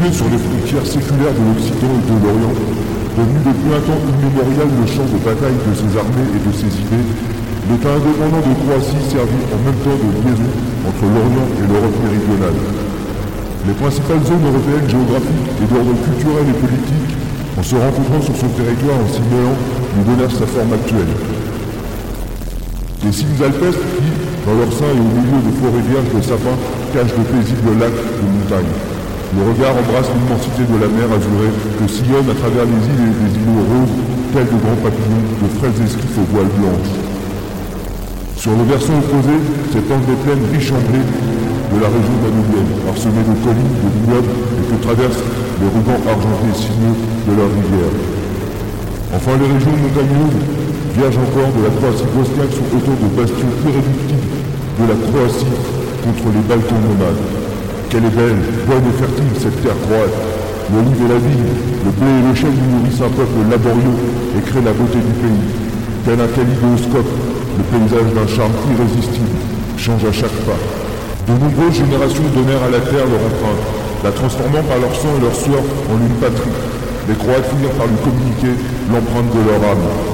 Situé sur les frontières séculaires de l'Occident et de l'Orient, devenu depuis un temps immémorial le champ de bataille de ses armées et de ses idées, l'État indépendant de Croatie servit en même temps de liaison entre l'Orient et l'Europe méridionale. Les principales zones européennes géographiques et d'ordre culturel et politique, en se rencontrant sur son territoire en s'y mêlant, lui donnèrent sa forme actuelle. Les cimes alpestres qui, dans leur sein et au milieu de forêts vierges de sapins, cachent de paisibles lacs de montagnes. Le regard embrasse l'immensité de la mer azurée que sillonnent à travers les îles et des îlots roses, tels de grands papillons, de frêles esquifs aux voiles blanches. Sur le versant opposé s'étendent des plaines riches en blé de la région danubienne, parsemées de collines, de vignobles et que traversent les rubans argentés sinueux de leur rivière. Enfin, les régions montagneuses, vierges encore de la Croatie bosniaque, sont autant de bastions irréductibles de la Croatie contre les Balkans nomades. Quelle est belle, bonne et fertile cette terre croate. L'olive et la vigne, le blé et le chêne nourrissent un peuple laborieux et créent la beauté du pays. Tel un kaléidoscope, le paysage d'un charme irrésistible change à chaque pas. De nombreuses générations donnèrent à la terre leur empreinte, la transformant par leur sang et leur sueur en une patrie. Les Croates finirent par lui communiquer l'empreinte de leur âme.